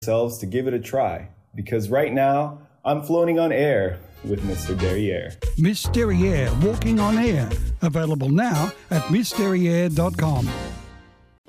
yourselves to give it a try, because right now I'm floating on air with Mr. Derriere. Miss Derriere, Walking on Air. Available now at MissDerriere.com.